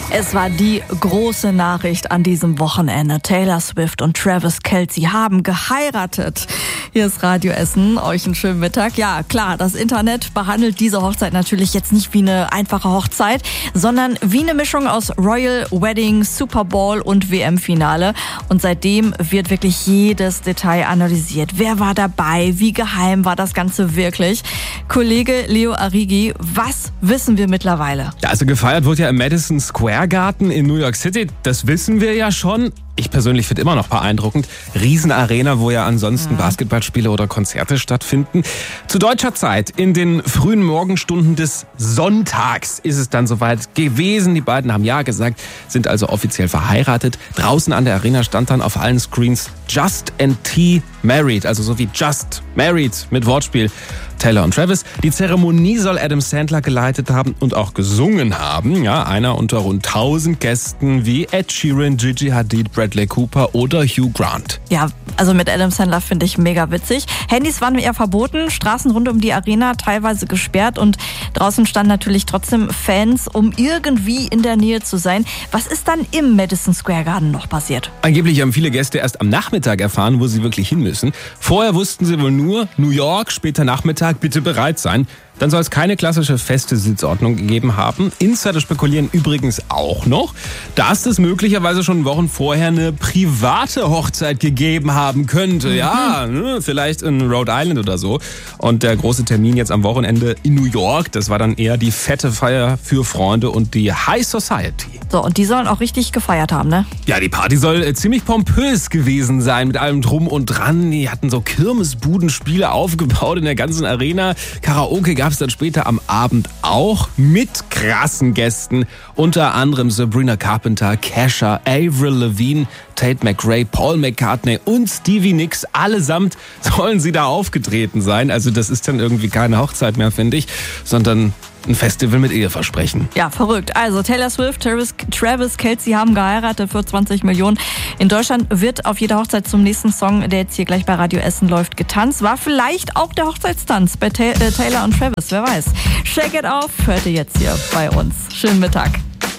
Es war die große Nachricht an diesem Wochenende. Taylor Swift und Travis Kelce haben geheiratet. Hier ist Radio Essen. Euch einen schönen Mittag. Ja, klar, das Internet behandelt diese Hochzeit natürlich jetzt nicht wie eine einfache Hochzeit, sondern wie eine Mischung aus Royal Wedding, Super Bowl und WM-Finale. Und seitdem wird wirklich jedes Detail analysiert. Wer war dabei? Wie geheim war das Ganze wirklich? Kollege Leo Arrighi, was wissen wir mittlerweile? Ja, also gefeiert wurde ja im Madison Square Garden in New York City. Das wissen wir ja schon. Ich persönlich finde immer noch beeindruckend. Riesenarena, wo ja ansonsten Basketballspiele oder Konzerte stattfinden. Zu deutscher Zeit, in den frühen Morgenstunden des Sonntags, ist es dann soweit gewesen. Die beiden haben ja gesagt, sind also offiziell verheiratet. Draußen an der Arena stand dann auf allen Screens Just and T Married, also so wie Just Married mit Wortspiel. Taylor und Travis. Die Zeremonie soll Adam Sandler geleitet haben und auch gesungen haben. Ja, einer unter rund 1000 Gästen wie Ed Sheeran, Gigi Hadid, Bradley Cooper oder Hugh Grant. Ja, also mit Adam Sandler finde ich mega witzig. Handys waren eher verboten, Straßen rund um die Arena teilweise gesperrt und draußen standen natürlich trotzdem Fans, um irgendwie in der Nähe zu sein. Was ist dann im Madison Square Garden noch passiert? Angeblich haben viele Gäste erst am Nachmittag erfahren, wo sie wirklich hin müssen. Vorher wussten sie wohl nur, New York, später Nachmittag, bitte bereit sein. Dann soll es keine klassische feste Sitzordnung gegeben haben. Insider spekulieren übrigens auch noch, dass es möglicherweise schon Wochen vorher eine private Hochzeit gegeben haben könnte. Ja, vielleicht in Rhode Island oder so. Und der große Termin jetzt am Wochenende in New York, das war dann eher die fette Feier für Freunde und die High Society. So, und die sollen auch richtig gefeiert haben, ne? Ja, die Party soll ziemlich pompös gewesen sein mit allem Drum und Dran. Die hatten so Kirmesbudenspiele aufgebaut in der ganzen Arena. Karaoke gab es dann später am Abend auch mit krassen Gästen. Unter anderem Sabrina Carpenter, Kesha, Avril Lavigne, Tate McRae, Paul McCartney und Stevie Nicks. Allesamt sollen sie da aufgetreten sein. Also das ist dann irgendwie keine Hochzeit mehr, finde ich, sondern ein Festival mit Eheversprechen. Ja, verrückt. Also Taylor Swift, Travis Kelce haben geheiratet für 20 Millionen. In Deutschland wird auf jeder Hochzeit zum nächsten Song, der jetzt hier gleich bei Radio Essen läuft, getanzt. War vielleicht auch der Hochzeitstanz bei Taylor und Travis, wer weiß. Shake It Off hört ihr jetzt hier bei uns. Schönen Mittag.